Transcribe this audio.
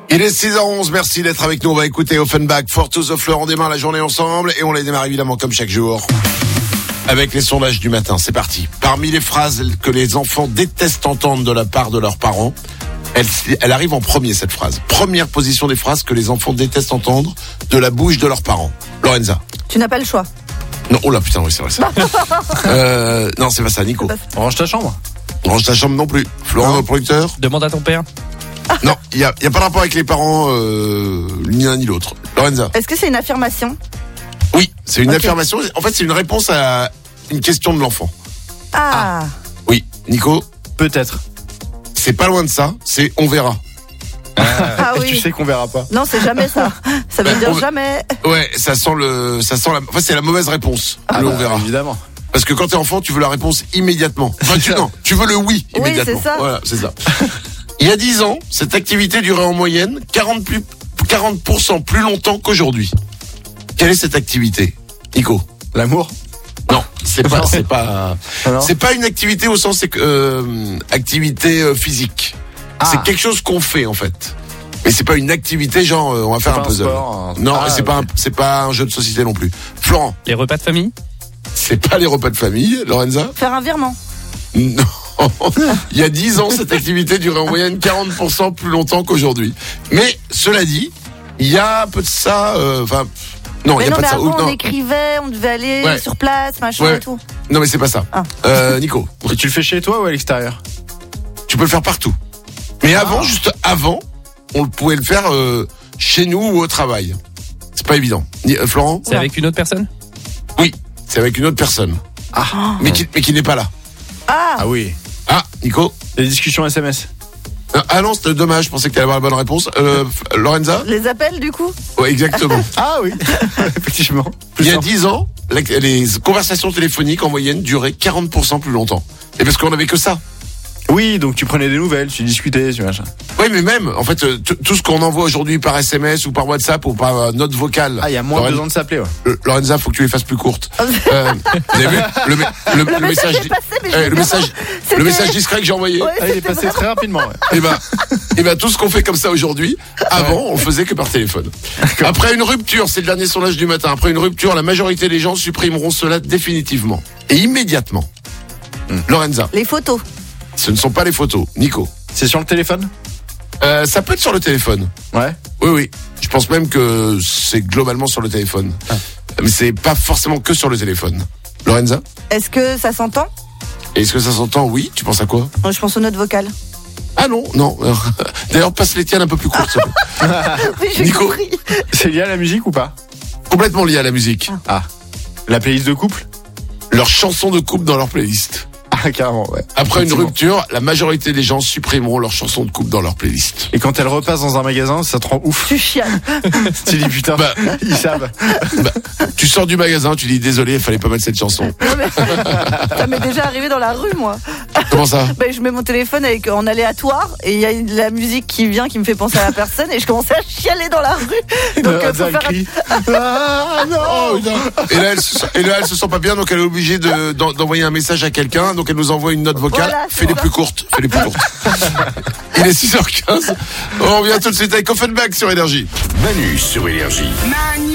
Il est 6h11, merci d'être avec nous. On va écouter Offenbach, For to the Floor. On démarre la journée ensemble et on les démarre évidemment comme chaque jour avec les sondages du matin. C'est parti. Parmi les phrases que les enfants détestent entendre de la part de leurs parents, elle arrive en premier, cette phrase. Première position des phrases que les enfants détestent entendre de la bouche de leurs parents. Lorenza. Tu n'as pas le choix. Non, oh là putain, oui, c'est vrai ça. Non, c'est pas ça, Nico. Range ta chambre. Range ta chambre non plus. Florent, notre producteur. Demande à ton père. Non, il y a pas de rapport avec les parents, ni l'un ni l'autre. Lorenza. Est-ce que c'est une affirmation? Oui, c'est une affirmation. En fait, c'est une réponse à une question de l'enfant. Ah. Oui, Nico. Peut-être. C'est pas loin de ça. C'est on verra. Ah oui. Tu sais qu'on verra pas. Non, c'est jamais ça. Ça veut dire jamais. Ouais, ça sent enfin, c'est la mauvaise réponse. On verra. Évidemment. Parce que quand t'es enfant, tu veux la réponse immédiatement. Enfin, tu veux le oui immédiatement. Oui, c'est ça. Voilà, c'est ça. Il y a 10 ans, cette activité durait en moyenne 40% plus longtemps qu'aujourd'hui. Quelle est cette activité, Nico? L'amour? Non, c'est pas une activité au sens activité physique. Ah. C'est quelque chose qu'on fait en fait. Mais c'est pas une activité genre on va faire un puzzle. Non, et c'est pas un jeu de société non plus. Florent. Les repas de famille? C'est pas les repas de famille, Lorenza? Faire un virement. Non. Il y a 10 ans, cette activité durait en moyenne 40% plus longtemps qu'aujourd'hui. Mais cela dit, il y a un peu de ça. Non, il y a pas de ça. Avant, on écrivait, on devait aller sur place, machin et tout. Non, mais c'est pas ça. Nico. Et tu le fais chez toi ou à l'extérieur? Tu peux le faire partout. Mais juste avant, on pouvait le faire chez nous ou au travail. C'est pas évident. Florent? C'est avec une autre personne? Oui, c'est avec une autre personne. Mais qui n'est pas là. Ah oui. Ah, Nico? Les discussions SMS. Ah non, c'était dommage, je pensais que tu allais avoir la bonne réponse. Lorenza? Les appels du coup? Ouais, exactement. Ah oui, effectivement. Il y a 10 ans, les conversations téléphoniques en moyenne duraient 40% plus longtemps. Et parce qu'on n'avait que ça. Oui, donc tu prenais des nouvelles, tu discutais, tu machin. Oui, mais même, en fait, tout ce qu'on envoie aujourd'hui par SMS ou par WhatsApp ou par note vocale. Ah, il y a moins besoin de s'appeler, ouais. Lorenza, faut que tu les fasses plus courtes. Vous avez vu le message est passé, mais le message discret que j'ai envoyé. Ouais, il est passé très rapidement, ouais. Et ben, tout ce qu'on fait comme ça aujourd'hui, avant, on le faisait que par téléphone. Après une rupture, c'est le dernier sondage du matin, après une rupture, la majorité des gens supprimeront cela définitivement. Et immédiatement. Lorenza. Les photos. Ce ne sont pas les photos. Nico. C'est sur le téléphone? Ça peut être sur le téléphone. Ouais. Oui. Je pense même que c'est globalement sur le téléphone. Mais c'est pas forcément que sur le téléphone. Lorenza? Est-ce que ça s'entend? Est-ce que ça s'entend? Oui. Tu penses à quoi? Je pense aux notes vocales. Ah non. D'ailleurs, passe les tiennes un peu plus courtes. Oui, j'ai Nico. compris. C'est lié à la musique ou pas? Complètement lié à la musique. Ah. La playlist de couple? Leurs chansons de couple dans leur playlist. Ah, carrément, ouais. Après une rupture, la majorité des gens supprimeront leurs chansons de couple dans leur playlist. Et quand elle repasse dans un magasin, ça te rend ouf. Tu chiales. Tu dis putain, ils savent. Tu sors du magasin, tu dis désolé, il fallait pas mettre cette chanson. Non, mais ça m'est déjà arrivé dans la rue, moi. Comment ça? Je mets mon téléphone en aléatoire et il y a la musique qui vient qui me fait penser à la personne et je commençais à chialer dans la rue. Donc faut faire ah non. Oh, et là, elle se sent pas bien, donc elle est obligée d'envoyer un message à quelqu'un. Donc elle nous envoie une note vocale. Voilà, Fais-les plus courtes. Il est 6h15. On revient tout de suite avec Offenbach sur Énergie. Manu sur Énergie. Manu.